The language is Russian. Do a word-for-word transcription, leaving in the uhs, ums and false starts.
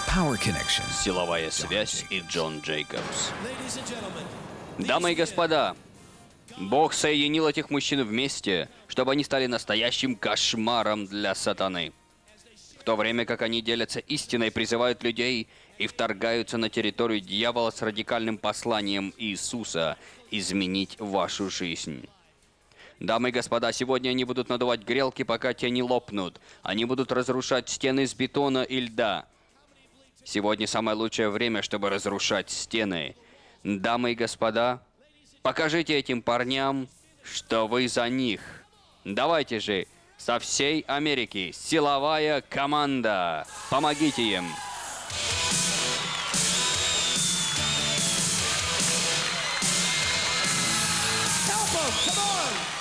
Power Connection. Силовая связь и Джон Джейкобс. Дамы и господа, Бог соединил этих мужчин вместе, чтобы они стали настоящим кошмаром для сатаны. В то время как они делятся истиной, призывают людей и вторгаются на территорию дьявола с радикальным посланием Иисуса изменить вашу жизнь. Дамы и господа, сегодня они будут надувать грелки, пока те не лопнут. Они будут разрушать стены из бетона и льда. Сегодня самое лучшее время, чтобы разрушать стены. Дамы и господа, покажите этим парням, что вы за них. Давайте же, со всей Америки, силовая команда. Помогите им.